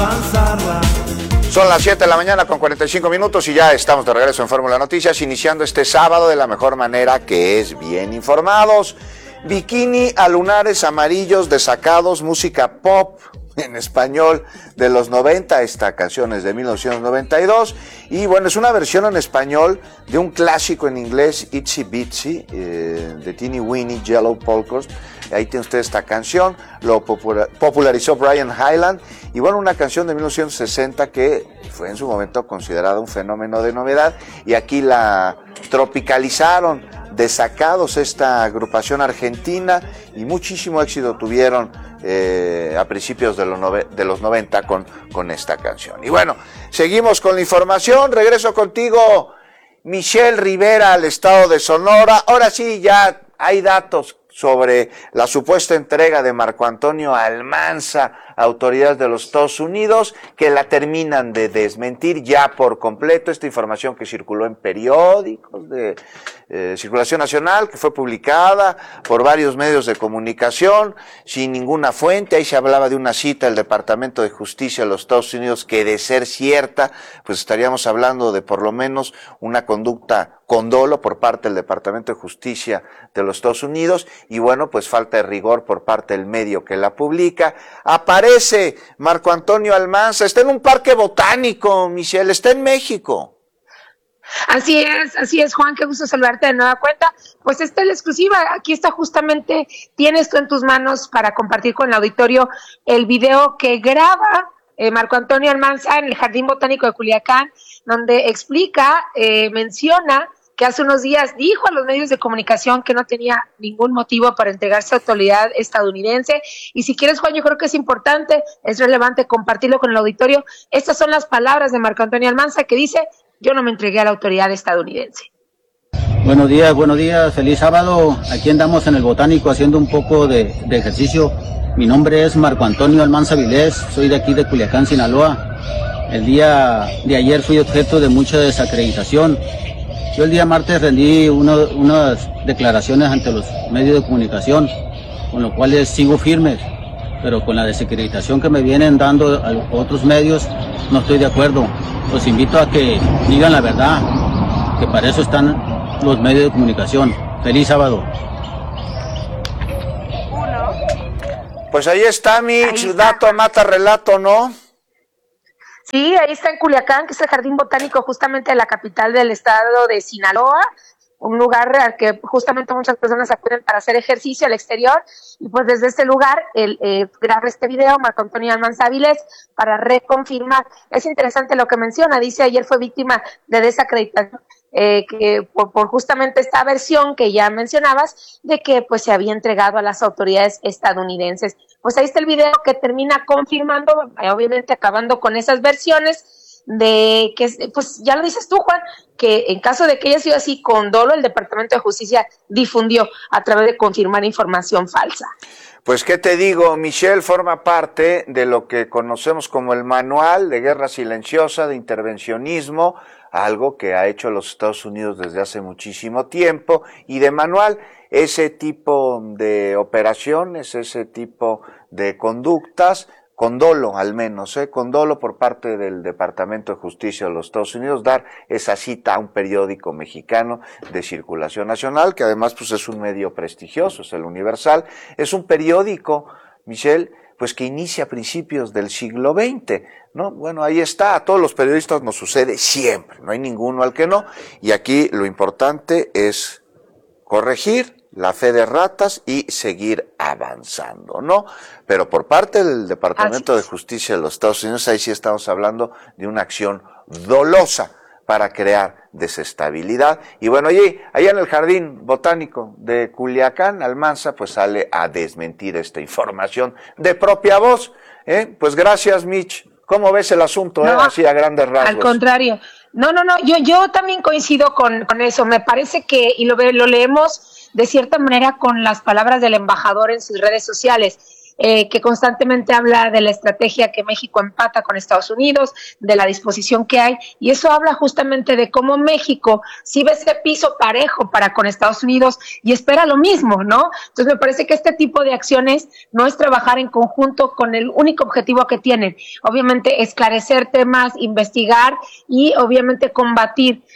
avanzarla. Son las 7 de la mañana con 45 minutos y ya estamos de regreso en Fórmula Noticias, iniciando este sábado de la mejor manera, que es bien informados. Bikini a lunares amarillos desacados, música pop en español de los 90, esta canción es de 1992, y bueno, es una versión en español de un clásico en inglés, Itsy Bitsy, de Teeny Weeny, Yellow Polkas. Ahí tiene usted esta canción, lo popularizó Brian Hyland, y bueno, una canción de 1960 que fue en su momento considerada un fenómeno de novedad, y aquí la tropicalizaron, Desacados, esta agrupación argentina, y muchísimo éxito tuvieron a principios de los 90 con esta canción. Y bueno, seguimos con la información, regreso contigo, Michelle Rivera, al estado de Sonora. Ahora sí, ya hay datos sobre la supuesta entrega de Marco Antonio Almanza a autoridades de los Estados Unidos, que la terminan de desmentir ya por completo. Esta información que circuló en periódicos de circulación nacional, que fue publicada por varios medios de comunicación, sin ninguna fuente. Ahí se hablaba de una cita del Departamento de Justicia de los Estados Unidos que, de ser cierta, pues estaríamos hablando de por lo menos una conducta con dolo por parte del Departamento de Justicia de los Estados Unidos, y bueno, pues falta de rigor por parte del medio que la publica. Aparece Marco Antonio Almanza, está en un parque botánico, Michelle, está en México. Así es, Juan, qué gusto saludarte de nueva cuenta. Pues esta es la exclusiva, aquí está justamente, tienes tú en tus manos para compartir con el auditorio el video que graba Marco Antonio Almanza en el Jardín Botánico de Culiacán, donde explica, menciona que hace unos días dijo a los medios de comunicación que no tenía ningún motivo para entregarse a autoridad estadounidense. Y si quieres, Juan, yo creo que es importante, es relevante compartirlo con el auditorio. Estas son las palabras de Marco Antonio Almanza, que dice: yo no me entregué a la autoridad estadounidense. Buenos días, feliz sábado. Aquí andamos en el Botánico haciendo un poco de ejercicio. Mi nombre es Marco Antonio Almanza Vilés, soy de aquí de Culiacán, Sinaloa. El día de ayer fui objeto de mucha desacreditación. Yo el día martes rendí unas declaraciones ante los medios de comunicación, con lo cual sigo firmes, pero con la desacreditación que me vienen dando a otros medios no estoy de acuerdo. Los invito a que digan la verdad, que para eso están los medios de comunicación. Feliz sábado. Pues ahí está, Mitch, dato mata relato, ¿no? Sí, ahí está en Culiacán, que es el Jardín Botánico justamente de la capital del estado de Sinaloa, un lugar al que justamente muchas personas acuden para hacer ejercicio al exterior, y pues desde este lugar graba este video Marco Antonio Almanza Vilés para reconfirmar. Es interesante lo que menciona, dice: ayer fue víctima de desacreditación, que por justamente esta versión que ya mencionabas, de que pues se había entregado a las autoridades estadounidenses. Pues ahí está el video que termina confirmando, obviamente acabando con esas versiones de que, pues ya lo dices tú, Juan, que en caso de que haya sido así, con dolo, el Departamento de Justicia difundió a través de confirmar información falsa. Pues qué te digo, Michelle, forma parte de lo que conocemos como el Manual de Guerra Silenciosa de Intervencionismo, algo que ha hecho los Estados Unidos desde hace muchísimo tiempo, y de manual, ese tipo de operaciones, ese tipo de conductas, con dolo al menos, con dolo por parte del Departamento de Justicia de los Estados Unidos, dar esa cita a un periódico mexicano de circulación nacional, que además pues es un medio prestigioso, es el Universal, es un periódico, Michelle, pues que inicia a principios del siglo XX, ¿no? Bueno, ahí está, a todos los periodistas nos sucede siempre, no hay ninguno al que no, y aquí lo importante es corregir la fe de ratas y seguir avanzando, ¿no? Pero por parte del Departamento de Justicia de los Estados Unidos, ahí sí estamos hablando de una acción dolosa para crear desestabilidad. Y bueno, allá en el Jardín Botánico de Culiacán, Almanza pues sale a desmentir esta información de propia voz, Pues gracias, Mitch. ¿Cómo ves el asunto, así a grandes rasgos? Al contrario. No, yo también coincido con eso. Me parece que, y lo leemos de cierta manera con las palabras del embajador en sus redes sociales. que constantemente habla de la estrategia que México empata con Estados Unidos, de la disposición que hay, y eso habla justamente de cómo México sí ve ese piso parejo para con Estados Unidos y espera lo mismo, ¿no? Entonces me parece que este tipo de acciones no es trabajar en conjunto con el único objetivo que tienen, obviamente esclarecer temas, investigar y obviamente combatir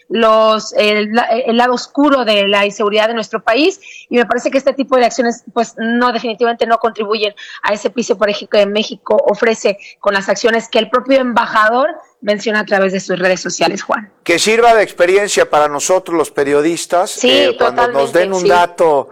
el lado oscuro de la inseguridad de nuestro país, y me parece que este tipo de acciones pues no, definitivamente no contribuyen a ese piso parejo que México ofrece con las acciones que el propio embajador menciona a través de sus redes sociales, Juan. Que sirva de experiencia para nosotros los periodistas, sí, cuando nos den un dato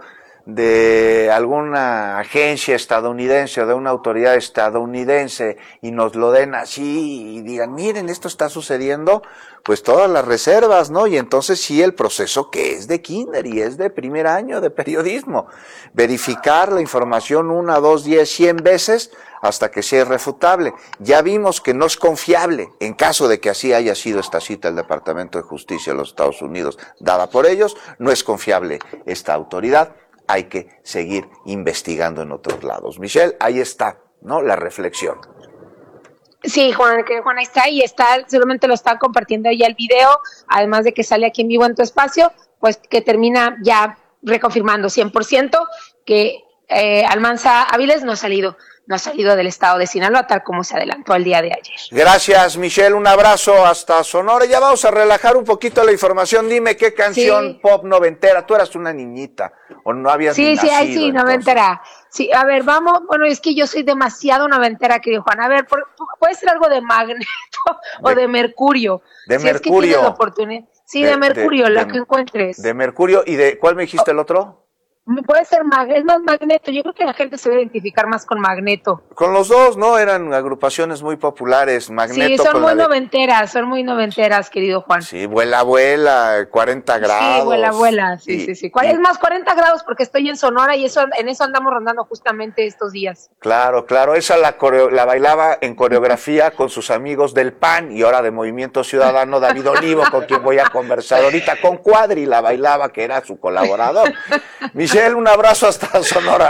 de alguna agencia estadounidense o de una autoridad estadounidense y nos lo den así y digan, miren, esto está sucediendo, pues todas las reservas, ¿no? Y entonces sí, el proceso que es de kinder y es de primer año de periodismo, verificar la información 1, 2, 10, 100 veces hasta que sea irrefutable. Ya vimos que no es confiable, en caso de que así haya sido esta cita del Departamento de Justicia de los Estados Unidos dada por ellos, no es confiable esta autoridad. Hay que seguir investigando en otros lados. Michelle, ahí está, ¿no? La reflexión. Sí, Juan, ahí está, y seguramente lo están compartiendo ya el video, además de que sale aquí en vivo en tu espacio, pues que termina ya reconfirmando 100% que Almanza Avilés no ha salido del estado de Sinaloa, tal como se adelantó el día de ayer. Gracias, Michelle, un abrazo hasta Sonora. Ya vamos a relajar un poquito la información. Dime qué canción pop noventera. Tú eras una niñita, o no habías ni nacido. Sí, noventera. Sí, a ver, vamos, bueno, es que yo soy demasiado noventera, querido Juan. A ver, puede ser algo de Magneto o de Mercurio. De si Mercurio. Es que tienes la oportunidad. Sí, de Mercurio, la que encuentres. De Mercurio, ¿y de cuál me dijiste el otro? Puede ser es más Magneto. Yo creo que la gente se debe identificar más con Magneto. Con los dos, ¿no? Eran agrupaciones muy populares. Magneto. Sí, son muy noventeras, querido Juan. Sí, vuela, 40 grados. Sí, vuela. Sí. Es más, 40 grados porque estoy en Sonora y en eso andamos rondando justamente estos días. Claro. Esa la bailaba en coreografía con sus amigos del PAN y ahora de Movimiento Ciudadano, David Olivo, con quien voy a conversar ahorita. Con Cuadri la bailaba, que era su colaborador. Michelle, un abrazo hasta Sonora.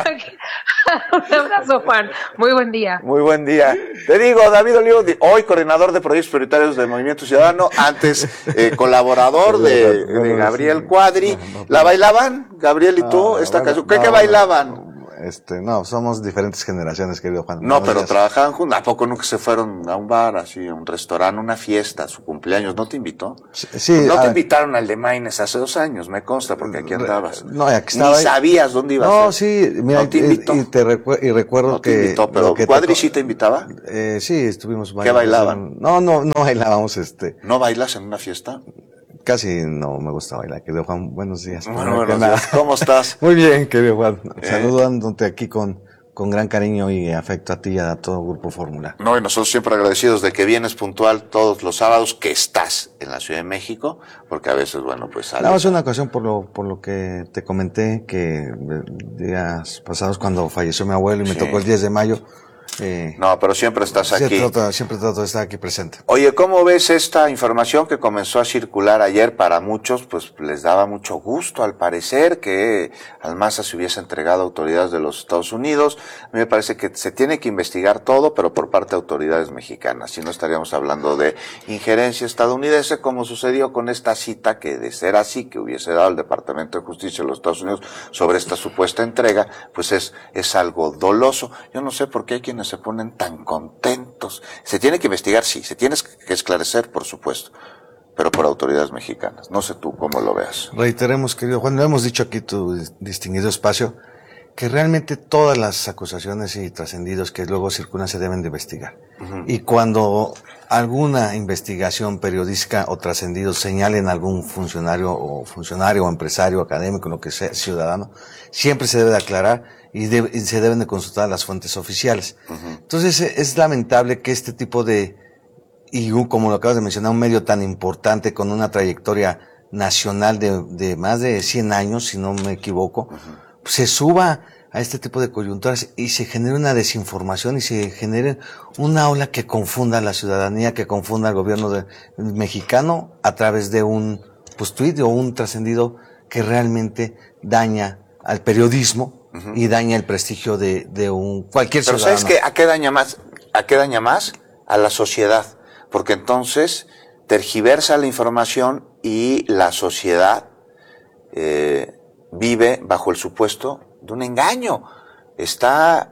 Un abrazo, Juan. Muy buen día. Muy buen día. Te digo, David Olivo, hoy coordinador de proyectos prioritarios de Movimiento Ciudadano, antes colaborador de Gabriel Cuadri. ¿La bailaban, Gabriel y tú, esta canción? ¿Qué bailaban? No, somos diferentes generaciones, querido Juan. No, pero trabajaban juntos. ¿A poco nunca se fueron a un bar, así, a un restaurante, una fiesta, a su cumpleaños? ¿No te invitó? Sí. No te invitaron al de Maines hace 2 años, me consta, porque aquí andabas. No, aquí estaba. Ni sabías dónde ibas. No, sí, mira, no te invitó. Y recuerdo no te invitó, pero ¿Cuadri sí te invitaba? Sí, estuvimos bailando. ¿Qué bailaban? No bailábamos, ¿No bailas en una fiesta? Casi no me gusta bailar, querido Juan. Buenos días. Buenos días. ¿Cómo estás? Muy bien, querido Juan. Saludándote aquí con gran cariño y afecto a ti y a todo Grupo Fórmula. No, y nosotros siempre agradecidos de que vienes puntual todos los sábados, que estás en la Ciudad de México, porque a veces, bueno, pues sales. Nada más una ocasión por lo que te comenté, que días pasados cuando falleció mi abuelo y me tocó el 10 de mayo. No, pero siempre estás aquí. Siempre trato de estar aquí presente. Oye, ¿cómo ves esta información que comenzó a circular ayer? Para muchos, pues les daba mucho gusto, al parecer, que Almanza se hubiese entregado a autoridades de los Estados Unidos. A mí me parece que se tiene que investigar todo, pero por parte de autoridades mexicanas. Si no, estaríamos hablando de injerencia estadounidense, como sucedió con esta cita, que de ser así, que hubiese dado el Departamento de Justicia de los Estados Unidos sobre esta supuesta entrega, pues es algo doloso. Yo no sé por qué hay quienes se ponen tan contentos. Se tiene que investigar, sí, se tiene que esclarecer, por supuesto, pero por autoridades mexicanas. No sé tú cómo lo veas. Reiteremos, querido Juan, lo hemos dicho aquí tu distinguido espacio, que realmente todas las acusaciones y trascendidos que luego circulan se deben de investigar. Uh-huh. Y cuando alguna investigación periodística o trascendido señalen a algún funcionario o empresario, académico, lo que sea, ciudadano, siempre se debe de aclarar y se deben de consultar las fuentes oficiales. Uh-huh. Entonces es lamentable que este tipo como lo acabas de mencionar, un medio tan importante con una trayectoria nacional de más de 100 años, si no me equivoco, uh-huh, se suba a este tipo de coyunturas y se genere una desinformación y se genere una ola que confunda a la ciudadanía, que confunda al gobierno mexicano a través de un tuit o un trascendido que realmente daña al periodismo y daña el prestigio de cualquier ciudadano. Pero ¿sabes qué? ¿A qué daña más? ¿A qué daña más? A la sociedad. Porque entonces tergiversa la información y la sociedad vive bajo el supuesto de un engaño. Esta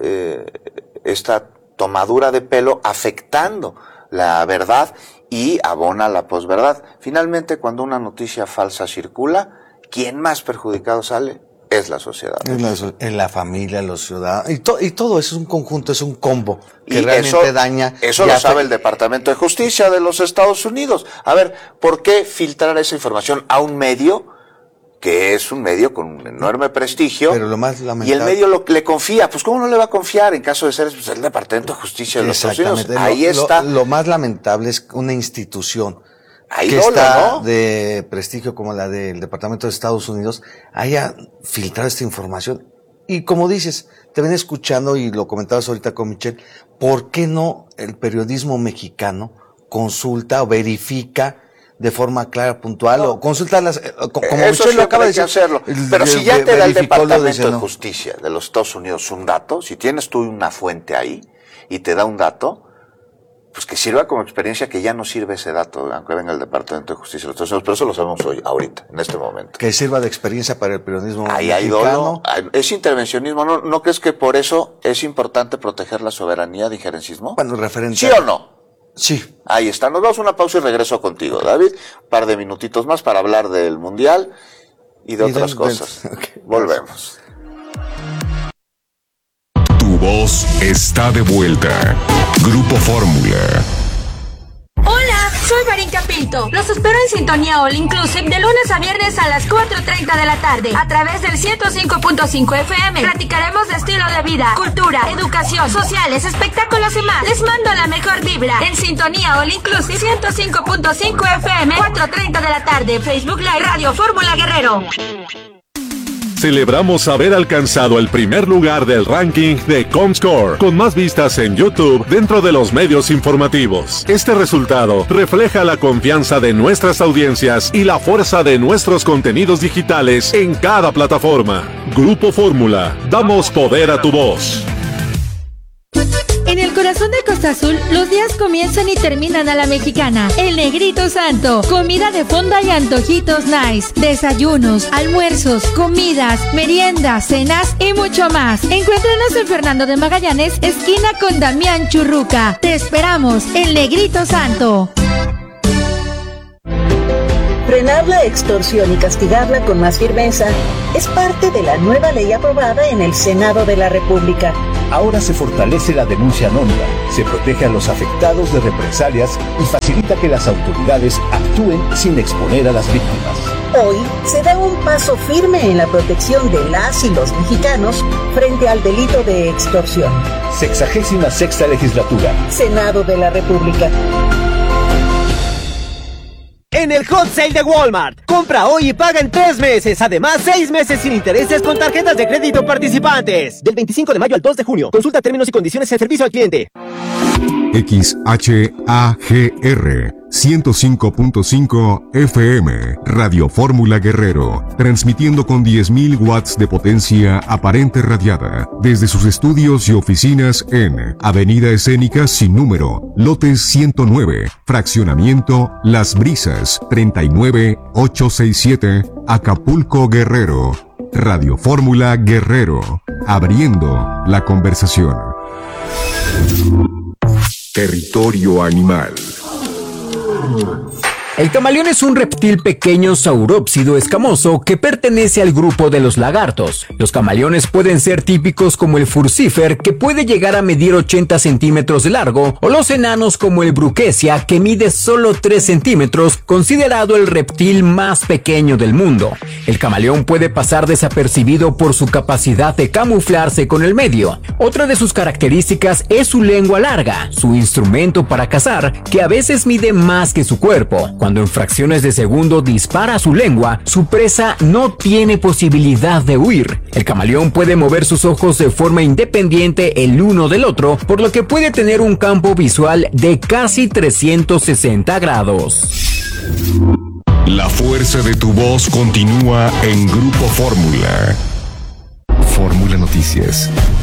tomadura de pelo afectando la verdad y abona la posverdad. Finalmente, cuando una noticia falsa circula, ¿quién más perjudicado sale? Es la sociedad. Es la familia, los ciudadanos. Y todo eso es un conjunto, es un combo que y realmente daña. Eso lo sabe el Departamento de Justicia de los Estados Unidos. A ver, ¿por qué filtrar esa información a un medio que es un medio con un enorme prestigio? Pero lo más lamentable. Y el medio le confía. Pues, ¿cómo no le va a confiar en caso de ser el Departamento de Justicia de los Estados Unidos? Ahí está. Lo más lamentable es una institución ahí que dola, está ¿no? de prestigio como la del Departamento de Estados Unidos haya filtrado esta información. Y como dices, te ven escuchando y lo comentabas ahorita con Michelle, ¿por qué no el periodismo mexicano consulta o verifica de forma clara, puntual, o consulta las, como Michelle lo acaba de decir? Hacerlo. Pero si ya te da el Departamento de no. Justicia de los Estados Unidos un dato, si tienes tú una fuente ahí y te da un dato, pues que sirva como experiencia, que ya no sirve ese dato, aunque venga el Departamento de Justicia de los Estados Unidos, pero eso lo sabemos hoy, ahorita, en este momento. Que sirva de experiencia para el periodismo ahí hay mexicano. dolo, es intervencionismo, ¿no crees que por eso es importante proteger la soberanía de injerencismo? Bueno, referente. ¿Sí o no? Sí. Ahí está, nos vamos a una pausa y regreso contigo, David. Un par de minutitos más para hablar del Mundial y de otras cosas. Okay. Volvemos. Tu voz está de vuelta. Grupo Fórmula. Hola, soy Marinka Pinto. Los espero en Sintonía All Inclusive de lunes a viernes a las 4:30 de la tarde a través del 105.5 FM. Platicaremos de estilo de vida, cultura, educación, sociales, espectáculos y más. Les mando la mejor vibra en Sintonía All Inclusive 105.5 FM, 4:30 de la tarde. Facebook Live Radio Fórmula Guerrero. Celebramos haber alcanzado el primer lugar del ranking de Comscore, con más vistas en YouTube dentro de los medios informativos. Este resultado refleja la confianza de nuestras audiencias y la fuerza de nuestros contenidos digitales en cada plataforma. Grupo Fórmula, damos poder a tu voz. En el corazón de Costa Azul, los días comienzan y terminan a la mexicana. El Negrito Santo, comida de fonda y antojitos nice, desayunos, almuerzos, comidas, meriendas, cenas y mucho más. Encuéntranos en Fernando de Magallanes, esquina con Damián Churruca. Te esperamos, El Negrito Santo. Frenar la extorsión y castigarla con más firmeza es parte de la nueva ley aprobada en el Senado de la República. Ahora se fortalece la denuncia anónima, se protege a los afectados de represalias y facilita que las autoridades actúen sin exponer a las víctimas. Hoy se da un paso firme en la protección de las y los mexicanos frente al delito de extorsión. 66ª legislatura. Senado de la República. En el Hot Sale de Walmart, compra hoy y paga en 3 meses. Además, 6 meses sin intereses con tarjetas de crédito participantes. Del 25 de mayo al 2 de junio. Consulta términos y condiciones en servicio al cliente. XHAGR 105.5 FM, Radio Fórmula Guerrero, transmitiendo con 10.000 watts de potencia aparente radiada, desde sus estudios y oficinas en Avenida Escénica sin número, lotes 109, fraccionamiento Las Brisas, 39867, Acapulco, Guerrero. Radio Fórmula Guerrero, abriendo la conversación. Territorio animal. El camaleón es un reptil pequeño saurópsido escamoso que pertenece al grupo de los lagartos. Los camaleones pueden ser típicos como el furcifer, que puede llegar a medir 80 centímetros de largo, o los enanos como el bruquesia, que mide solo 3 centímetros, considerado el reptil más pequeño del mundo. El camaleón puede pasar desapercibido por su capacidad de camuflarse con el medio. Otra de sus características es su lengua larga, su instrumento para cazar, que a veces mide más que su cuerpo. Cuando en fracciones de segundo dispara su lengua, su presa no tiene posibilidad de huir. El camaleón puede mover sus ojos de forma independiente el uno del otro, por lo que puede tener un campo visual de casi 360 grados. La fuerza de tu voz continúa en Grupo Fórmula. Fórmula Noticias.